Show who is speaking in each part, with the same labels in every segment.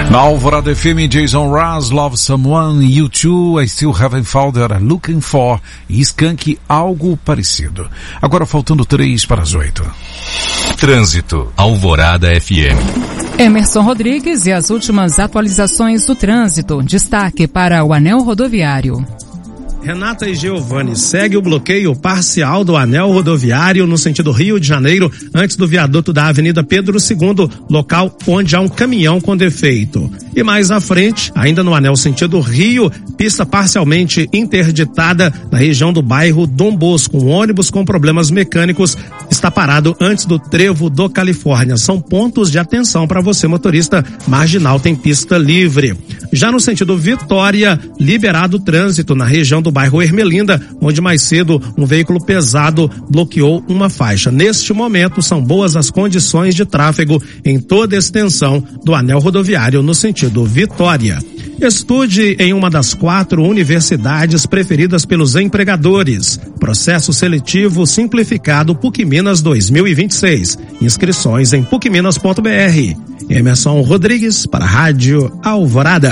Speaker 1: Na Alvorada FM, Jason Mraz, Love Someone, U2, I Still Haven't Found What I'm Looking For e Skank, algo parecido. Agora faltando 3 para as 8.
Speaker 2: Trânsito, Alvorada FM.
Speaker 3: Emerson Rodrigues e as últimas atualizações do trânsito. Destaque para o anel rodoviário.
Speaker 4: Renata e Giovanni, segue o bloqueio parcial do anel rodoviário no sentido Rio de Janeiro, antes do viaduto da Avenida Pedro II, local onde há um caminhão com defeito. E mais à frente, ainda no anel sentido Rio, pista parcialmente interditada na região do bairro Dom Bosco. Um ônibus com problemas mecânicos está parado antes do trevo do Califórnia. São pontos de atenção para você, motorista. Marginal tem pista livre. Já no sentido Vitória, liberado o trânsito na região do bairro Ermelinda, onde mais cedo um veículo pesado bloqueou uma faixa. Neste momento, são boas as condições de tráfego em toda a extensão do anel rodoviário no sentido Vitória. Estude em uma das 4 universidades preferidas pelos empregadores. Processo seletivo simplificado PUC Minas 2026. Inscrições em pucminas.br. Emerson Rodrigues para a Rádio Alvorada.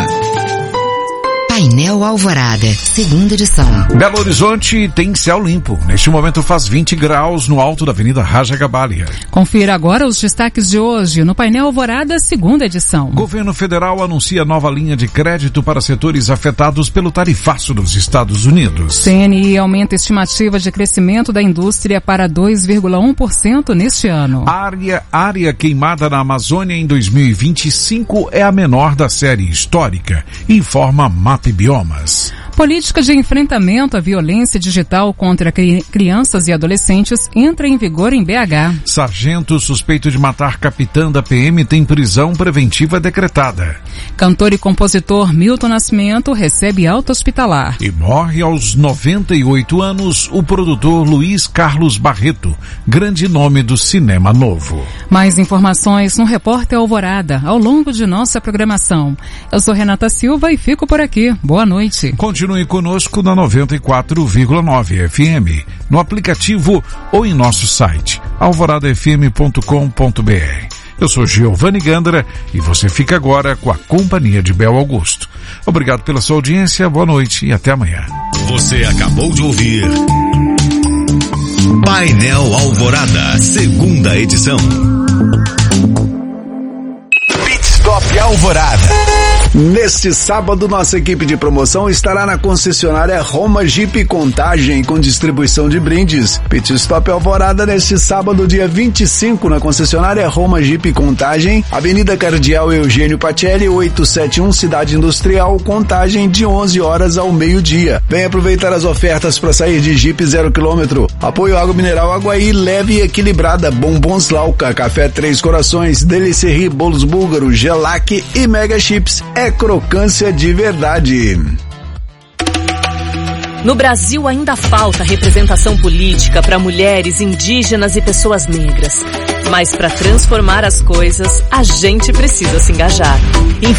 Speaker 5: Painel Alvorada, segunda edição.
Speaker 1: Belo Horizonte tem céu limpo. Neste momento faz 20 graus no alto da Avenida Raja Gabalia.
Speaker 3: Confira agora os destaques de hoje no Painel Alvorada, segunda edição.
Speaker 1: Governo federal anuncia nova linha de crédito para setores afetados pelo tarifaço dos Estados Unidos.
Speaker 3: CNI aumenta a estimativa de crescimento da indústria para 2,1% neste ano.
Speaker 1: A área queimada na Amazônia em 2025 é a menor da série histórica, informa Map Biomas.
Speaker 3: Política de enfrentamento à violência digital contra crianças e adolescentes entra em vigor em BH.
Speaker 1: Sargento suspeito de matar capitã da PM tem prisão preventiva decretada.
Speaker 3: Cantor e compositor Milton Nascimento recebe alta hospitalar.
Speaker 1: E morre aos 98 anos o produtor Luiz Carlos Barreto, grande nome do cinema novo.
Speaker 3: Mais informações no Repórter Alvorada ao longo de nossa programação. Eu sou Renata Silva e fico por aqui. Boa noite.
Speaker 1: Continue conosco na 94,9 FM, no aplicativo ou em nosso site, alvoradafm.com.br. Eu sou Giovanni Gandra e você fica agora com a companhia de Bel Augusto. Obrigado pela sua audiência, boa noite e até amanhã.
Speaker 2: Você acabou de ouvir Painel Alvorada, segunda edição. Pit Stop Alvorada.
Speaker 6: Neste sábado, nossa equipe de promoção estará na concessionária Roma Jeep Contagem com distribuição de brindes. Pit Stop Alvorada neste sábado, dia 25, na concessionária Roma Jeep Contagem, Avenida Cardeal Eugênio Pacelli, 871, Cidade Industrial, Contagem, de 11 horas ao meio-dia. Venha aproveitar as ofertas para sair de Jeep 0 km. Apoio Água Mineral Aguaí, leve e equilibrada, bombons Lauca, Café Três Corações, Delicerie, Bolos Búlgaro, Gelac e Mega Chips. É crocância de verdade.
Speaker 7: No Brasil ainda falta representação política para mulheres, indígenas e pessoas negras. Mas para transformar as coisas, a gente precisa se engajar.